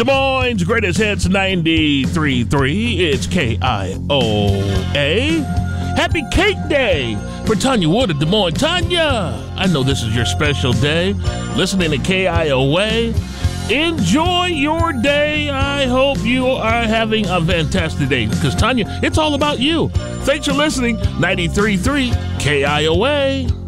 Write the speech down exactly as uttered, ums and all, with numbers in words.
Des Moines' greatest hits ninety-three point three. It's K I O A. Happy Cake Day for Tanya Wood of Des Moines. Tanya, I know this is your special day. Listening to K I O A. Enjoy your day. I hope you are having a fantastic day. Because, Tanya, it's all about you. Thanks for listening. ninety-three point three K I O A.